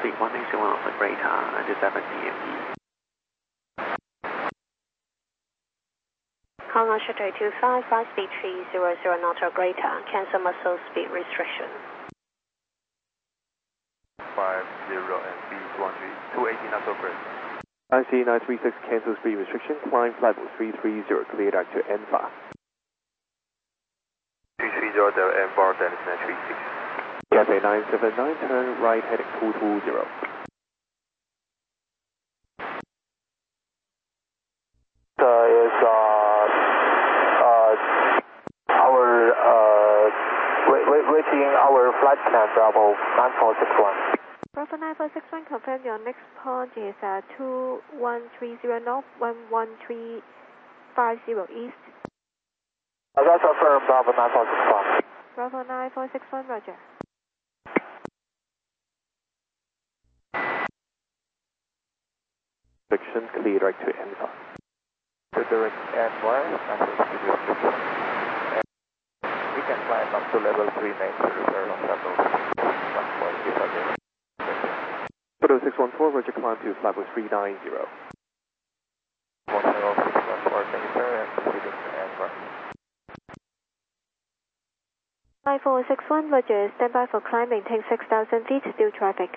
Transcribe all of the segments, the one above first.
speed 181 Alpha Greater and 7 DME. Hong Kong Shutter 25, flight speed 300 knot or greater, cancel muscle speed restriction. 50 and B213, 280 knots or greater. IC 936, cancel speed restriction, climb flight level 330, cleared out to N5. 330 Delta N bar, then is 936. Cathay 979, turn right heading 220. Waiting our flight plan Bravo 9461. Bravo 9461, confirm your next point is 2130 north, 11350 east. That's affirmed Bravo 9461. Bravo 9461, roger. Restriction, cleared right to N5. Direct N1, we can climb up to level 390 return on shuttle 1.8. Photo 614, roger, climb to flight level 390. 10614, can you turn and proceeding to N1. 9461, roger, stand by for climb, maintain 6,000 feet, still traffic.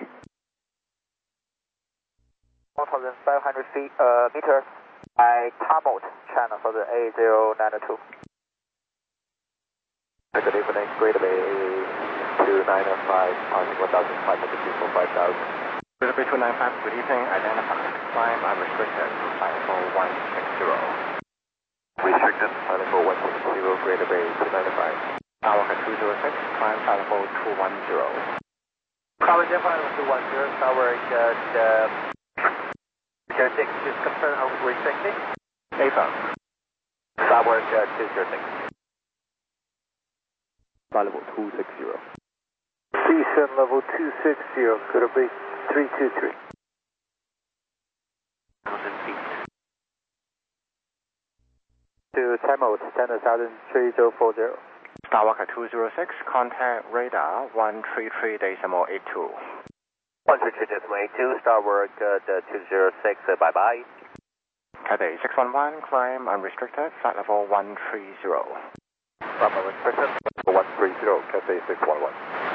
1,500 feet, meter by Tamot channel for the A092. Good evening, Greater Bay 2905, passing 1,500 feet for 5,000. Greater Bay 295, good evening, identified. Climb unrestricted to flight level 160. Restricted, flight level 160, Greater Bay 295. Tower 206, climb flight level 210. Tower flight level 210, tower 06, just confirm how restricted. Affirm. Tower 206. Flight level 260. Descent level 260, could it be 323? 1,000 feet. To Tamot, standard 3040. Skywalker 206, contact radar 133.82. 133.82, Starwork 206, bye-bye. Cathay 611, climb unrestricted, flight level 130. Bravo restricted, 130, Cathay 611.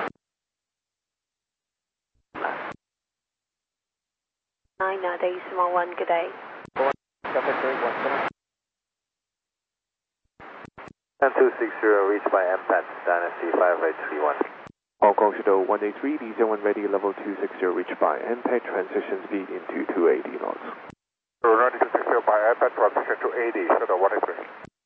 Days 11, good day. Cathay 317. 260, reached by MPAT, Dynasty 5831. Hong Kong Shuttle 183, D01 ready, level 260, reached by MPAT, transition speed into 280 knots. Running 260 by MPAT, transition to 80, Shuttle 183.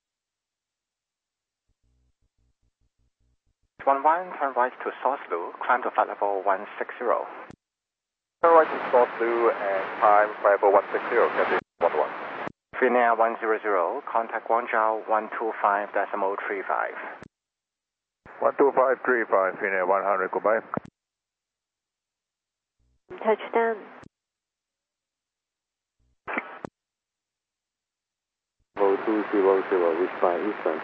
11, turn right to Source Blue, climb to flight level 160. Turn right to Source Blue and climb flight level 160, Cathay 11. Finnair 100, contact Guangzhou 125.35. 12535, Finnair 100, goodbye. Touchdown. Level 200, reached by Eastern.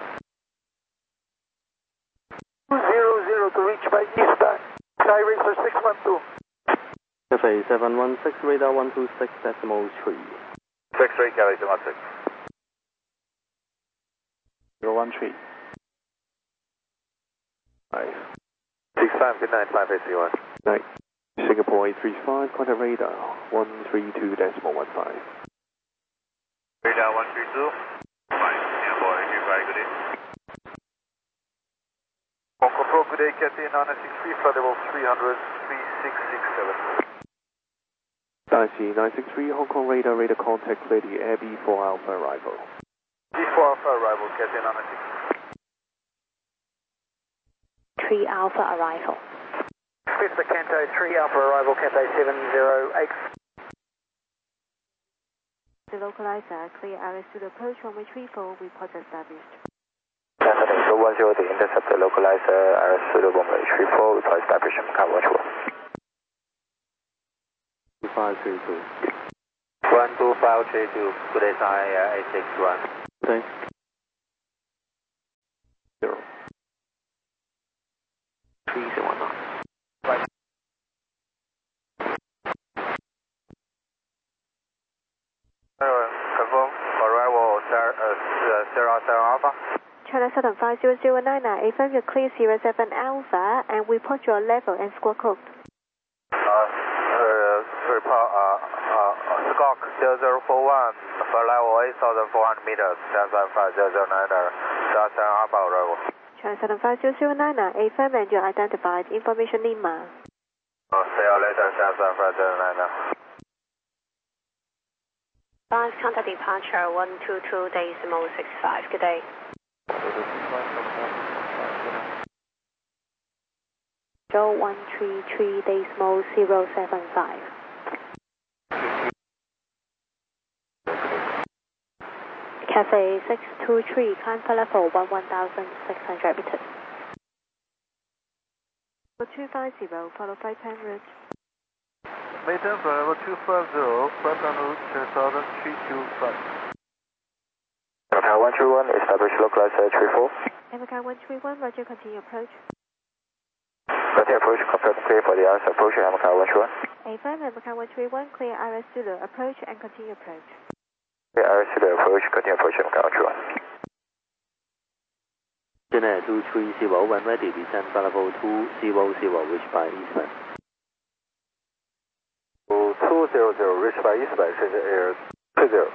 200 to reach by Eastern. Sky Racer 612. Cathay 716, radar 126.3. 63, Cathay 716. 013. 65, good night, 5831. Night. Singapore 835, contact radar 132.15. Radar 132. Fine, Singapore 835, good day. Hong Kong Pro, good day, Cathay 963, flight level 300, 3667. Dynasty 963, Hong Kong radar contact clear the Air B4 Alpha arrival. B4 Alpha arrival, Cathay 963. 3 Alpha arrival. 5th Canto 3 Alpha arrival, Cathay 708. The localizer, clear areas to the approach runway 34, report established. Heading 210, the interceptor localizer, areas to the runway 34, report established, Macau watch 2532. 12532, good day, Sahara 861. Thanks. 0. 301 knots. Alpha. China Southern 50099, affirm you clear 07 Alpha and report your level and squawk code. Report Skok 0041 for level 8,400 meters, China 5090, Delta Alpha arrival. China Southern 50099, affirm and you identified information Lima. See you later, China 5090. Advance contact departure 122.65. Good day. Joe 133.075. Cafe 623, climb for level 11,600 meters. 250, follow flight plan route. Maintain for level 250, flight plan route 10,325. American 131, establish localized 34. American 131, roger, continue approach. Continue approach, confirm clear for the IRS approach, American 131. Affirm, American 131, clear IRS Zulu, approach and continue approach. Clear IRS Zulu approach, continue approach, American 131. Chennai 230, when ready, descend for level 200, reach by eastbound. 200, reach by eastbound, change air 20.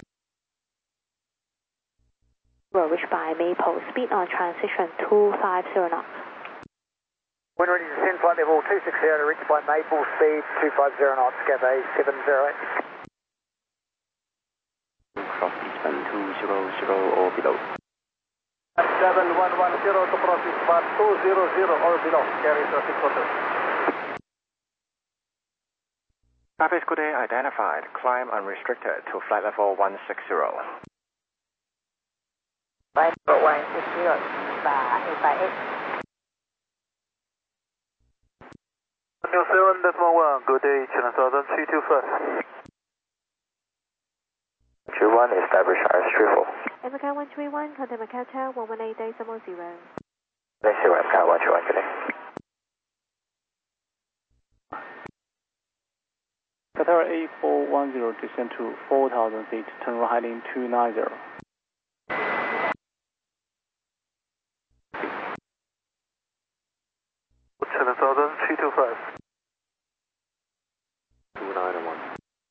Will reach by Maple, speed on transition 250 knots. When ready to descend flight level 260 to reach by Maple, speed 250 knots, Cathay 708. Cross eastbound 200 or below. 7110 to cross eastbound 200 or below, carry traffic quarter. Traffic good day identified, climb unrestricted to flight level 160. Flight level 160 by 7.1, good day, China Southern 325. 31, establish IRS 34. American 131, contact Macau Tower 118.0. Let's see what American 131 today. Qatar A410, descend to 4,000 feet, turn right heading 290. China Southern 325. 291.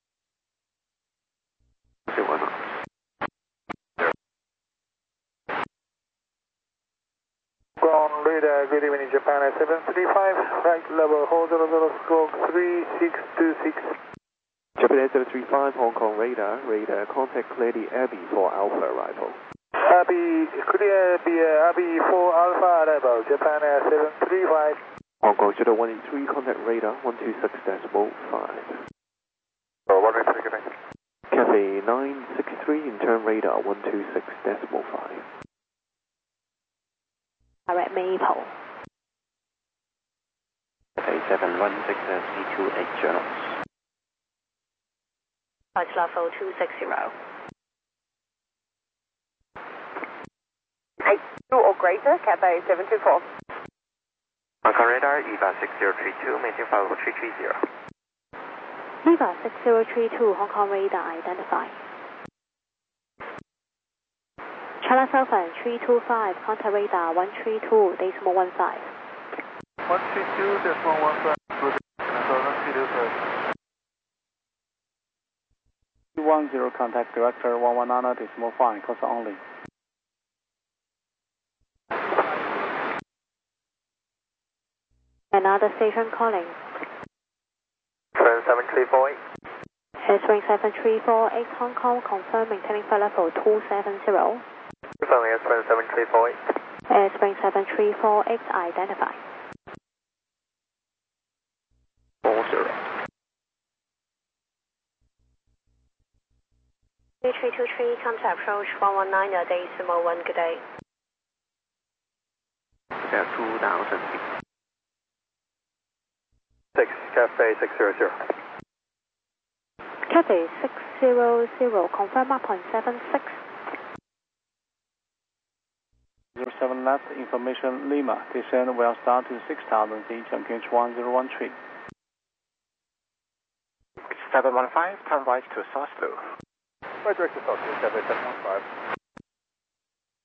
Ground radar, good evening, Japan 735, right level, hold 00, stroke 3626. Japan 735, Hong Kong radar, contact clearly Abbey for Alpha arrival. Abbey, clear Abbey 4 Alpha arrival, Japan 735. Hong Kong Shadow 183, contact radar 126.5. 183, good day. Cafe 963, internal radar 126.5. Direct Maple. Cafe 716, C28 journals. Flight level 260. 82 or greater, Cathay 724. Hong Kong radar, EVA 6032, maintain flight level 330. Viva 6032, Hong Kong radar identified. China Southern 325, contact radar 132.15. 132.15, good day, China Southern 325. 210, contact director 119.5, course only. Another station calling. Spring 7348. Spring 7348, Hong Kong, confirm maintaining flight level 270. Confirming Spring 7348. Spring 7348, identified. 40. 3323, contact approach 119.1, good day. About 2,000 feet. 6, Cafe 600. Cafe 600, confirm up on 76. 07 left, information Lima, descend will start to 6,000 feet and gauge 1013. 715, turn right to South Blue. Right direct to South Blue, Cafe 715.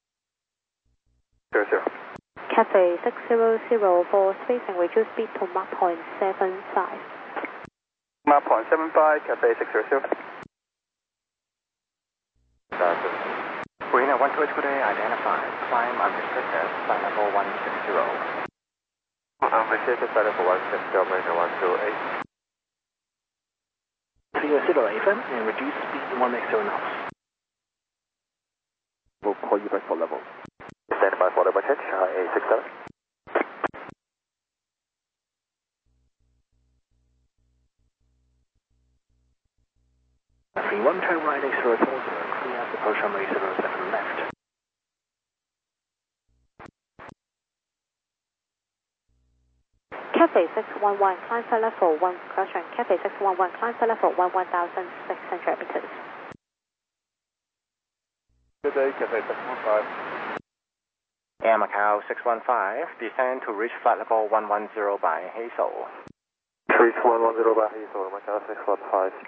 Cathay 600 for spacing, reduce speed to Mach 0.75. Mach 0.75, Cathay 600. Marina 128, good day, identified. Climb unrestricted, flight level 160. Unrestricted, flight level 160, Marina 128. Clear 08 and reduce speed 180 knots. We'll call you back for level. Stand by for level change, Shanghai 867. 31, turn right 8040, clear approach runway 07 left. Cathay 611, climb flight level 1, correction, Cathay 611, climb flight level 1,600 meters. Good day, Cathay 615. Air Macau 615, descend to reach flight level 110 by Hazel. Reach 110 by Hazel, Macau 615.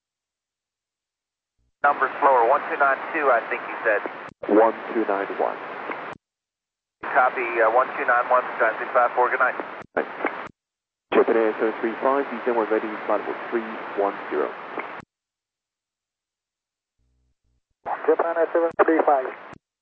Number slower, 1292, I think you said. 1291. Copy, 1291, Sky 654, good night. Right. Japan Air 735, descend when ready, flight level 310. Japan Air 735.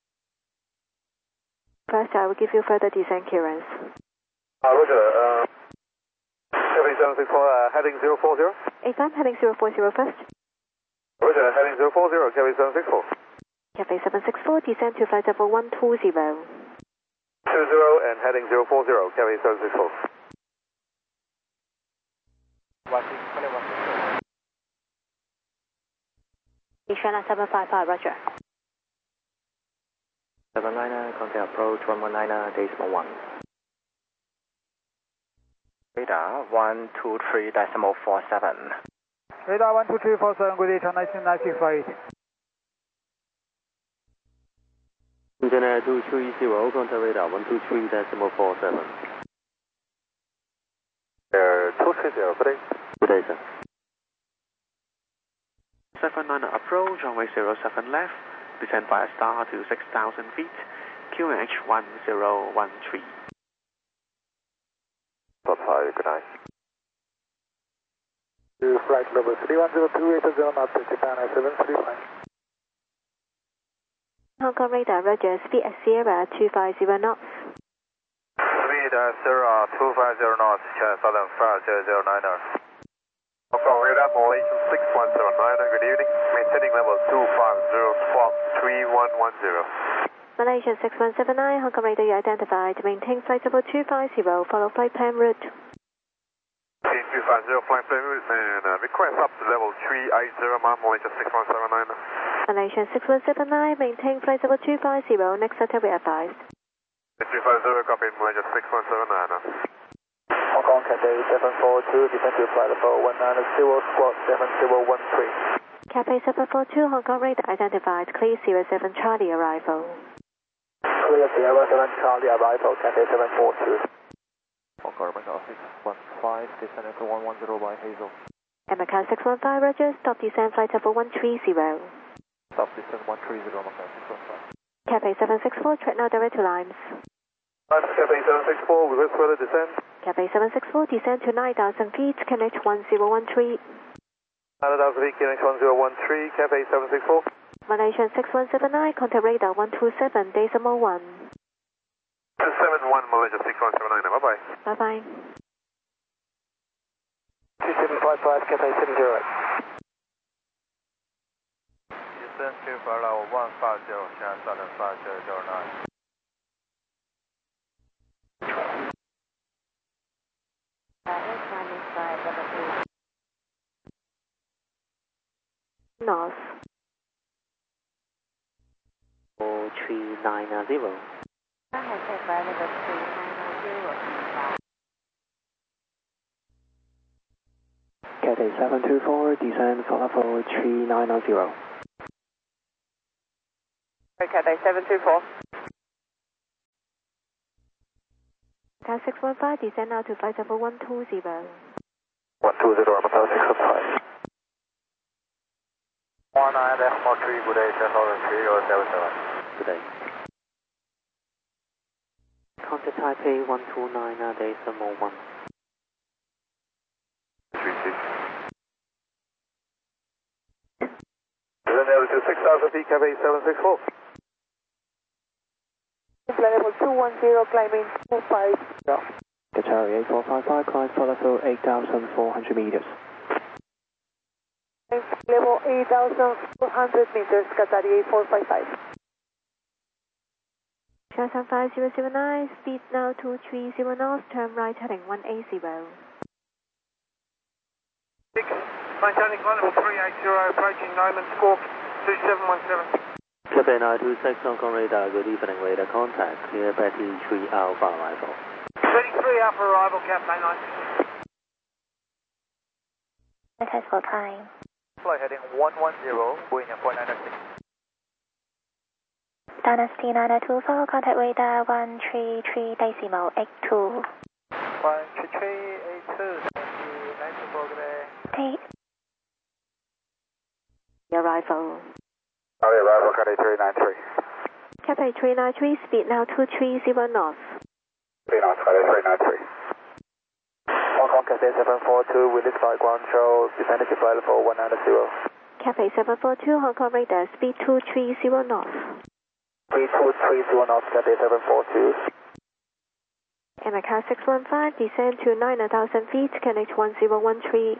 First, I will give you further descent clearance. Roger, Cathay 764, heading 040. A5, heading 040 first. Roger, heading 040, Cathay 764. Cathay 764, descend to flight level 120. 20 and heading 040, Cathay 764. China 755, roger. 79er, contact approach 119er, decimal 1. Radar 123.47. Radar 12347, good day, China 965. Japan 2310, contact radar 123.47. Air 230, good day. Good day, sir. 79 approach, runway 07 left, descend via star to 6,000 feet, QNH 1013. Hi, good night. To flight level 3102, 80 knots, Japan Air 735. Hong Kong radar, roger, speed at Sierra 250 knots. Speed Sierra 250 knots, Southern 5009er. Hong Kong radar, Malaysian 6179, good evening. Maintaining level 250, squawk 3110. Malaysia 6179, Hong Kong radar, you identified. Maintain flight level 250, follow flight plan route. 250, flight plan route, and request up to level 380, Malaysia 6179. Malaysia 6179, maintain flight level 250, next hotel we advised. 350, copy, Malaysia 6179. Hong Kong Cathay 742, descend to flight level 190, squawk 7013. Cathay 742, Hong Kong radar identified. Clear Sierra 7 Charlie arrival. Clear Sierra 7 Charlie arrival, Cathay 742. Hong Kong Macau 615, descend to 110 by Hazel. Macau 615, roger, stop descend flight level 130. Stop descend 130, Macau 615. Cathay 764, track now direct to Limes. Cathay 764, request further descent. Cathay 764, descend to 9,000 feet, connect 1013. 9,000 feet, QNH 1013, Cathay 764. Malaysian 6179, contact radar 127, decimal 1. 271, Malaysia 6179, bye-bye. Bye-bye. 2755, Cathay 708. Descend to flight level 150, Southern 5009. North. 4390. Cathay 724, descend for level 3990. Cathay 724. Car 615, descend now to flight level 120. 120, Macau 615. 19 decimal 3, good day, 10,003 or 77. Good day. contact Taipei 129.1. 36. Descend altitude 6,000 feet, Cathay 764. Flight level 210, climbing 250. Qatari 8455, climb flight level 8,400 meters. Level 8,400 meters, Qatari 8455. China 5009, speed now 230 knots, turn right heading 180. 6, maintaining climb level 380, approaching Nyman score 2717. Cathay 926, Hong Kong radar, good evening, radar contact, clear Betty 3 Alpha arrival. 33 Alpha arrival, Cathay 9. Test for climb. Flight heading 110, Boeing 4906. Dynasty 9024, contact radar 133.82. 13382, Dynasty 924, good day. Take. Arrival. Arrival, Cathay 393. Cathay 393, speed now 230 knots. 3 knots, Cathay 393. Hong Kong Cathay 742, release flight Guangzhou, descending to flight level 190. Cathay 742, Hong Kong radar, speed 230 knots. 3230 knots, Cathay 742. Macau 615, descend to 9,000 feet, connect 1013.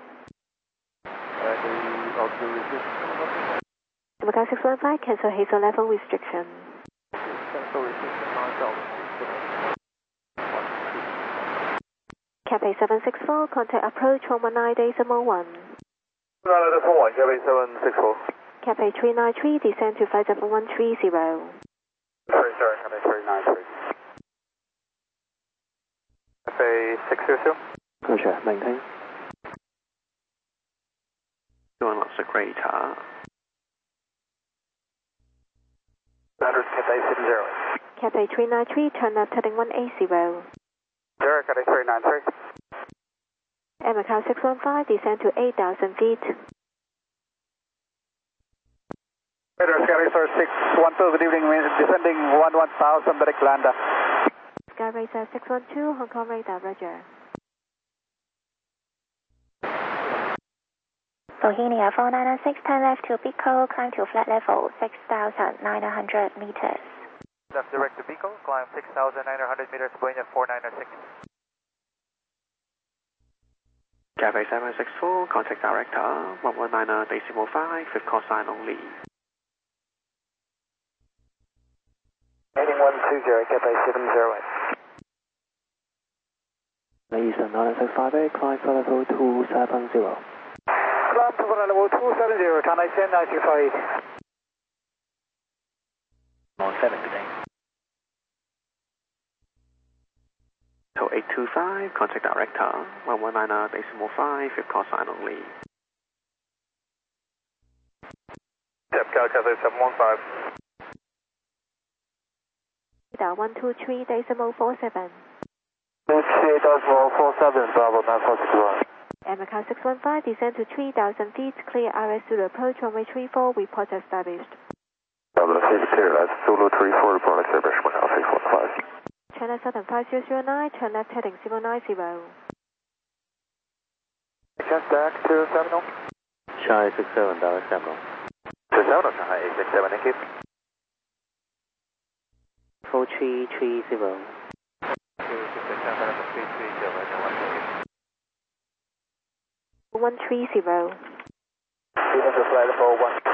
Macau 615, cancel hazel level restriction. Cathay 764, contact approach 119.1. That's 1, Cathay 764. Cathay 393, descend to flight level 130. Sorry, Cathay 393. Cathay 600. Roger, maintain. 2 knots a crater. Cathay 70. Cathay 393, turn left heading 180. 0, Cathay 393. Macau 615, descend to 8,000 feet. Cathay 612, good evening, descending 11,000, direct lander. Sky Racer 612, Hong Kong radar, roger. Bohemia 4996, turn left to Pico, climb to flat level 6,900 meters. Left direct to Pico, climb 6,900 meters, Boeing 4906. Cathay 764, contact director 119.5, with call sign only. Heading 120, Cathay 708. Mason 9658, climb flight level 270. Climb to flight level 270, Cathay 1095. On 7 today. So 825, contact director 119.5, with call sign only. Cathay 715. Radar 123.47. 238.47, Bravo 941. Macau 615, descend to 3,000 feet, clear RS Zulu approach, runway 34, report established. Bravo 6 clear, that's Zulu 34, report established, Macau 615. China Southern 5009, turn left heading 090. Just back to 70. Shanghai 67, direct Shanghai. To 70, Shanghai 867, thank you. 4330. 130. Leaving to flight level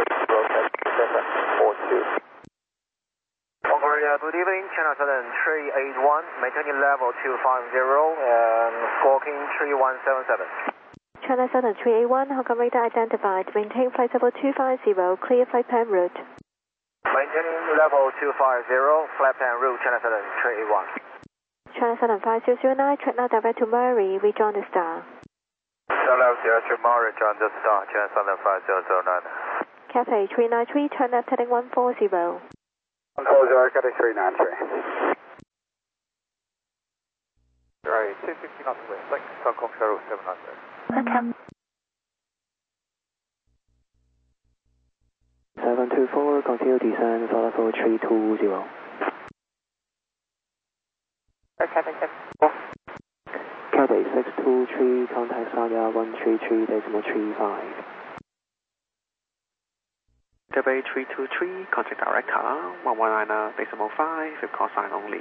130.742. Good evening, China Southern 381, maintaining level 250 and squawking 3177. China Southern 381, Hong Kong radar identified, maintain flight level 250, clear flight plan route. Maintaining level 250, flight plan route, China Southern 381. China Southern 5009, track now direct to Murray, rejoin the star. China left direct to Murray, join the star, China Southern 5009. Cathay 393, turn left heading 140. 140, Cathay 393. Right, 260 knots away, thanks, Hong Kong 0790. Welcome. 724, continue descend, flight level 320. Cathay 74. Cathay 623, contact Sanya 133.35. Cathay 323, contact director 119.5, with call sign only.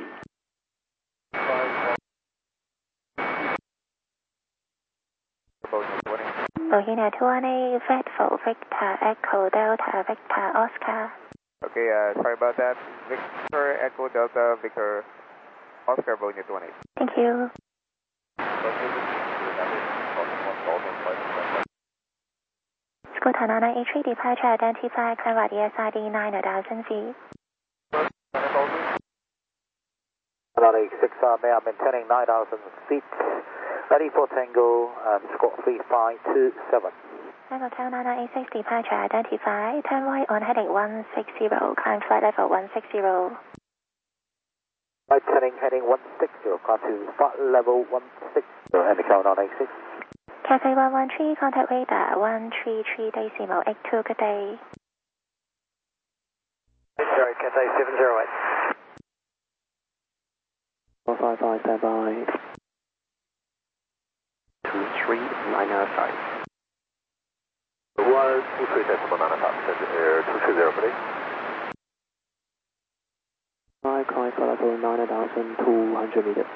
Bohemia 218, Faithful, Victor, Echo, Delta, Victor, Oscar. Okay, sorry about that. Victor, Echo, Delta, Victor, Oscar, Bohemia 218. Thank you. Scooter 983, departure identified, climb at ESID 9,000 feet. 986, may I'm maintaining 9,000 feet. Ready for Tango, squawk 3527. Tango Cal 986, departure identified, turn right on heading 160, climb flight level 160. Right heading 160, climb to flight level 160, Cal 986. Cathay 113, contact radar 133.82, good day. Sorry, Cathay 708. 155, stand by. 23, liner 5. 123, decimal 9,000, air 230, please. Climb for level 9,200 meters.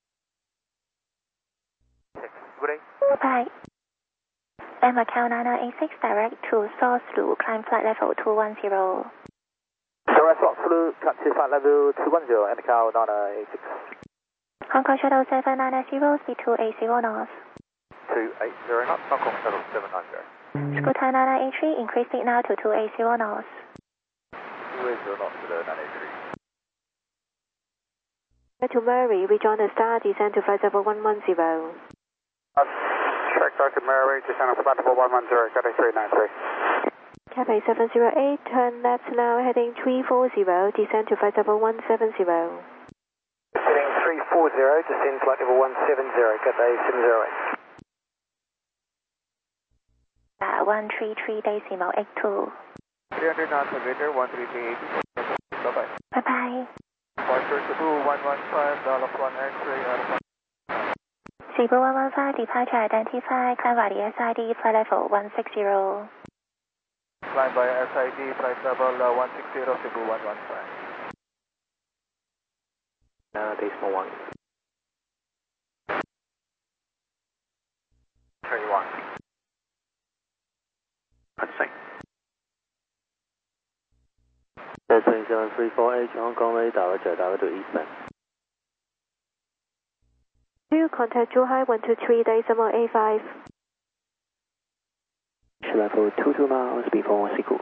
Good day. Bye. Emma Cal 986, direct to Source Blue, climb flight level 210. Direct Source Blue, cut to flight level 210, and Cal 986. Hong Kong Shuttle 790, speed 280 knots. 280 knots, Hong Kong Shuttle 790. Scooter 983, increase speed now to 280 knots. 280 knots to the 983. To Mary, rejoin the star, descend to flight level 110. Track Dr. Mary, descend on flight level 110, Cathay 393. Cathay 708, turn left now, heading 340, descend to flight level 170. Heading 340, descend flight level 170, Cathay 708. 133.82. 300 knots, elevator 13380. Bye-bye. Bye-bye. Departure Cebu 115, Dallas 1 X-ray, Cebu 115, departure identified, climb by the SID, flight level 160. Climb by SID, flight level 160, Cebu 115. Decimal 1. 31. Passing. 27348, Hong Kong radar, Roger, direct to eastbound. To contact Zhuhai 123.85. Level 22 miles before Siku.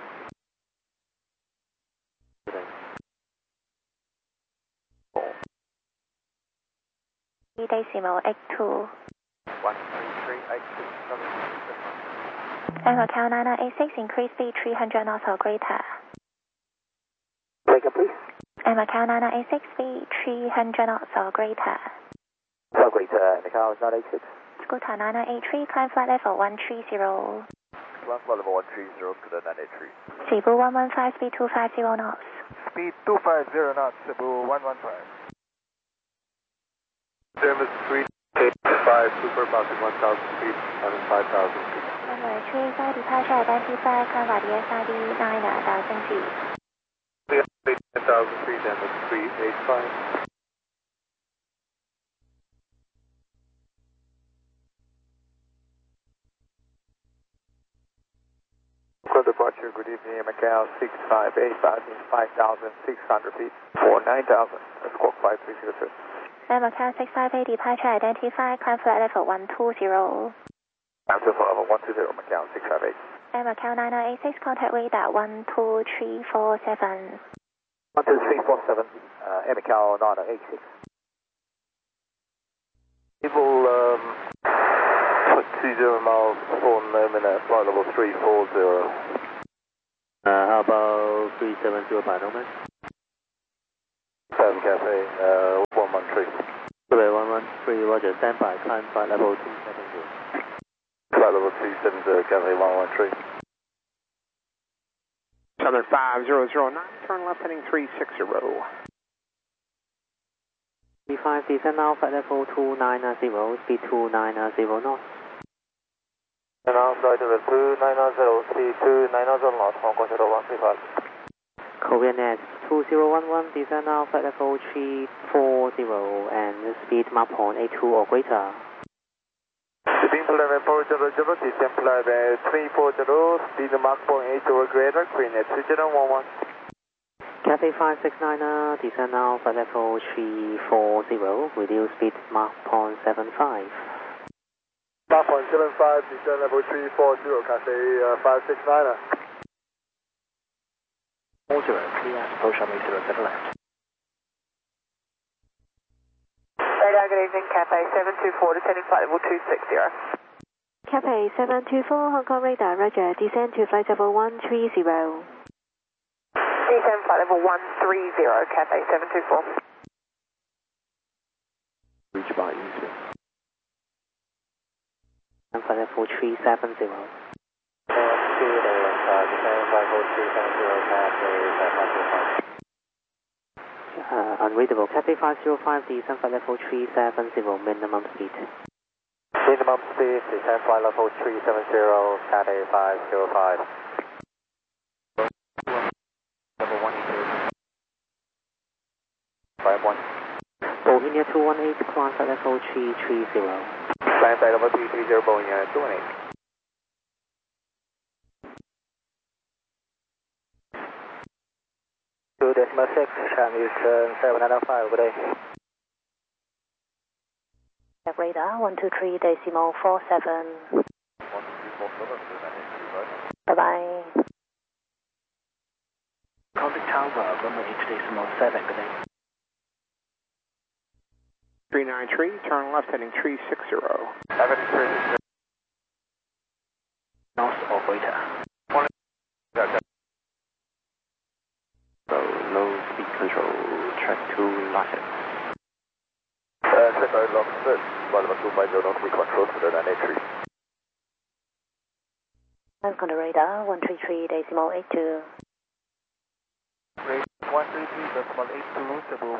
Decimal 82. 13382. Tango Cal 986, increase speed 300 knots or greater. Break up, please. Emma Cal 986, speed 300 knots or greater. So greater, Cal 986. Scooter 983, climb flight level 130. Climb flight level 130 to the 983. Cebu 115, speed 250 knots. Speed 250 knots, Cebu 115. Service 385, super passing 1,000 feet, having 5,000 feet. Number 385, departure identified, climb by the SID 9,000 feet. 10,000 feet, and 385. Departure, good evening, Macau 658, 5,600 feet, for 9,000, squawk 5303. Emma Cal 658, departure identified, climb flight level 120. Answer for level 120, Macau 658. Emma Cal 986, contact radar 12347. 12347, Macau 986. People, 20 miles for the moment at flight level 340. How about 370 by Nomad? 7 Cafe, 113. Quebec 113, Roger, stand by, climb flight level 270. Flight level 270, Cafe 113. Southern 5009, turn left heading 360. 35, descend now, flight level 290, speed 290 knots. And now flight level 290, speed 290 knots, Hong Kong 0135. Korean Air 2011, descend now, flight level 340, and speed Mach 0.82 or greater. Descend flight level 400, descend flight level 340, speed Mach 0.82 or greater, Korean Air 2011. Cathay 569, descend now, flight level 340, reduce speed Mach 0.75. Mach 0.75, descend level 340, Cathay 569. 40, clear, approach runway 07 left. Radar, good evening, Cathay 724, descending flight level 260. Cathay 724, Hong Kong radar, roger, descend to flight level 130. Descend flight level 130, Cathay 724. Reach by easy. And flight level 370. Unreadable. Cathay 505, descend flight level 370, minimum speed. Minimum speed, descend flight level 370, Cathay 505. Level 180. 51. Bohemia 218, climb flight level 330. Climb flight level 330, Bohemia 218. Two decimal 6, Channel Eastern 795, good day. Radar 123 decimal 47. 12347, Bye bye. Contact Tower, runway 8 decimal 7, good day. 393, turn left heading 360. 73. North or greater. So low speed control, track 2 losses. Check out lock set, flight level 250, not we control to the 983. I've got a radar 133 decimal 82. 133 decimal 82, double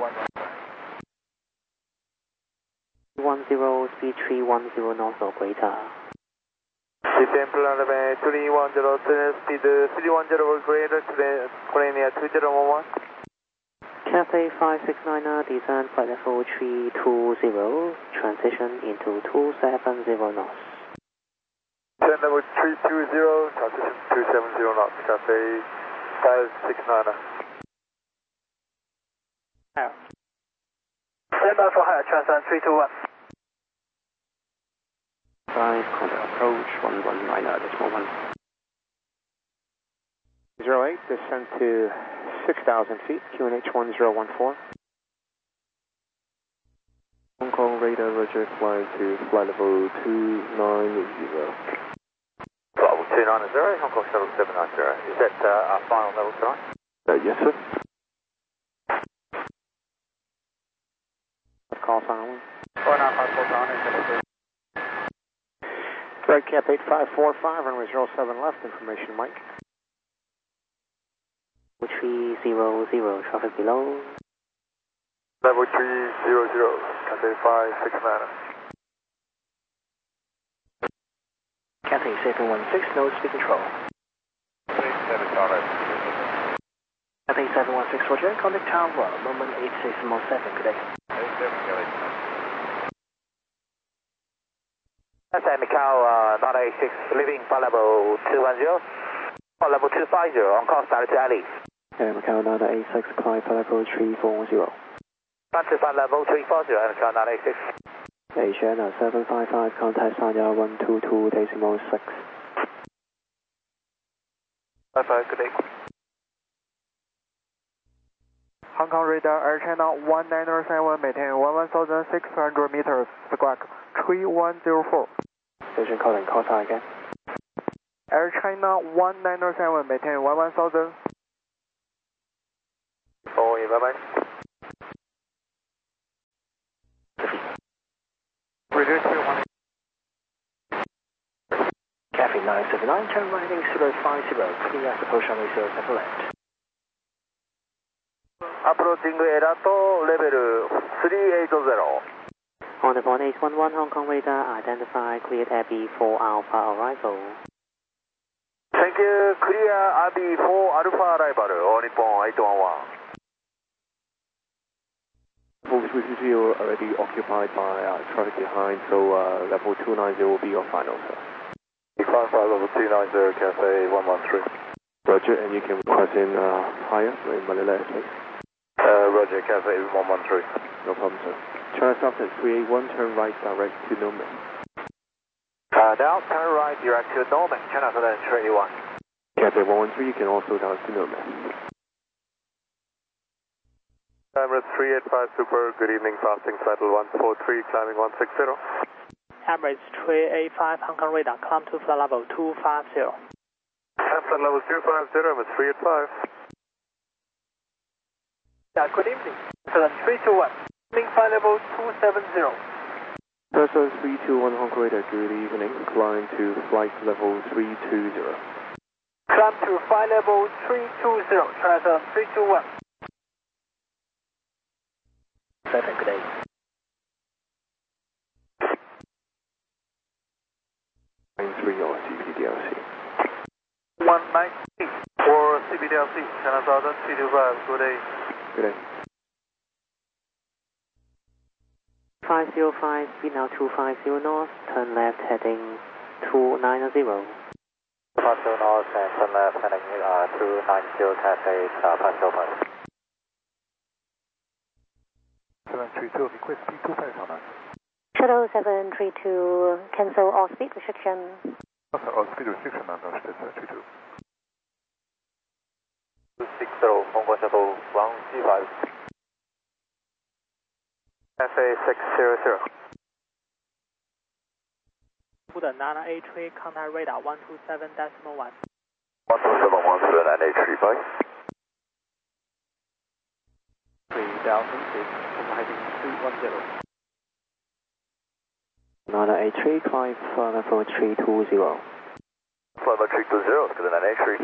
10, speed 310 knots or greater. Descend flight level 310, speed 310 or greater, Korean Air 2011. Cathay 569, descend flight level 320, transition into 270 knots. Descend level 320, transition 270 knots, Cathay 569. Stand by for higher, transcend 321. 5, contact approach 119.1. 08, descend to 6,000 feet, QNH 1014. Hong Kong radar, roger, flying to flight level 290. Flight level 290, Hong Kong shuttle 790. Is that our final level tonight? Yes, sir. Call sign. 4954 down, Flight cap 8545, runway 07 left, information Mike. 300, traffic below. Level 300, Cathay 569. Cathay 716, no speed control. 7 Cathay 716, roger, contact Tower, moment 8 decimal 7, good day. That's Macau 986, leaving flight level 210, flight level 250, on course direct to Alice. Macau 986, climb flight level 340. Back to flight level 340, Macau 986. Asia 755, contact Sanya 122 decimal 6. Bye-bye, good day. Hong Kong radar, Air China 1907, maintain 11,600 meters, squawk 3104. Station calling, call sign again. Air China 1907, maintain 11,000. Oh, yeah, bye-bye. Reduce to 1. Cathay 979, turn right heading 050, clear, approach runway 07 left. Approach approaching Erato, level 380. On the point 811 Hong Kong radar, identify cleared Abbey for Alpha arrival. Thank you, clear Abbey for Alpha arrival, All Nippon 811. Level 320 already occupied by traffic behind, so level 290 will be your final, sir. Climb flight level 290, Cathay 113. Roger, and you can request in higher in Manila airspace. Roger, Cathay 113. No problem, sir. China South at 381, turn right direct to Norman. Now turn right direct to Norman, China Southern 381. Cathay 113, you can also down to Norman. Emirates 385 Super, good evening, passing flight level 143, climbing 160. Emirates 385 Hong Kong radar, climb to flight level 250. Flight level 250, Emirates 385. Yeah, good evening. Southern 321, climbing flight level 270. Person 321 Hong Kong radar, good evening, climb to flight level 320. Climb to flight level 320, try Southern 321. Good day. or CBDLC. 198 for CBDLC, China Southern 325, good day. Good day. 505, speed now 250 north, turn left heading 290. 250 north and turn left heading 290, Cathay 505. 732, request speed 25 on us. Shuttle 732, cancel all speed restriction. Okay, all speed restriction on us, 732. 260, Hong Kong Shuttle 135. Cathay 600. Put a Nana A3, contact radar 127.1. 127.1, bye. 3000 feet, heading 210. Nana A3, climb level 320. Level 320, to the 983.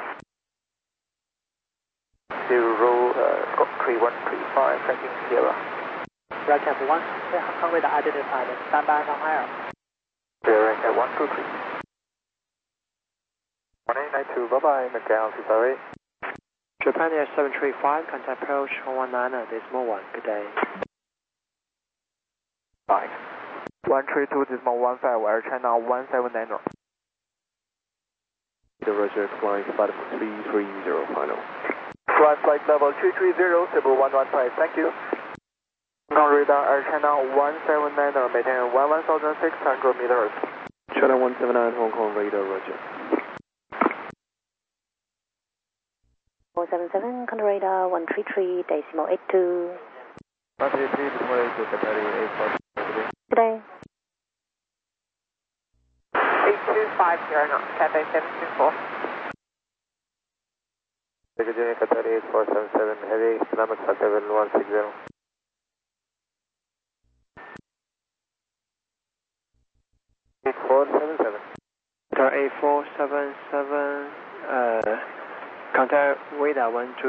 3135, tracking Sierra. Right cap 1, Hong Kong radar identified, stand by on higher. Sierra at 123. 1892, bye-bye, Macau 658. Japan Air 735, contact approach 119.1, good day. 5. 132.15, Air China 179. Roger, flying flight 330 final. Flight level 330, Cebu 115, thank you. Hong Kong radar, Air China 179, maintain 11,600 meters. China 179, Hong Kong radar, Roger. 477, contact radar 133.82. 133, Good day. 8250 knots, Cathay 724. Virginia Qatar 8477, heavy, Islamic 7160. Qatar 8477, contact radar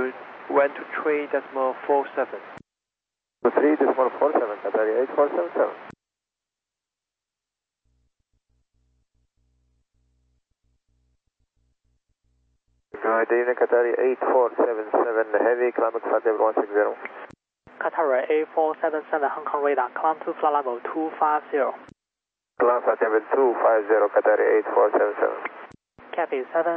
123.47. 3.47, Qatar 8477. Virginia Qatar 8477, heavy, Islamic 7160. Qatar 8477, Hong Kong radar, climb to flight level 250. Climb 250, Qatar 8477. Cathay 7.